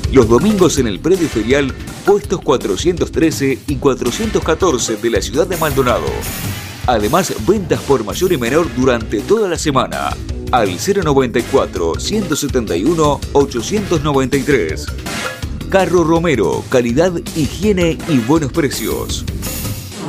Los domingos en el predio ferial, puestos 413 y 414 de la ciudad de Maldonado. Además, ventas por mayor y menor durante toda la semana. Al 094-171-893. Carro Romero, calidad, higiene y buenos precios.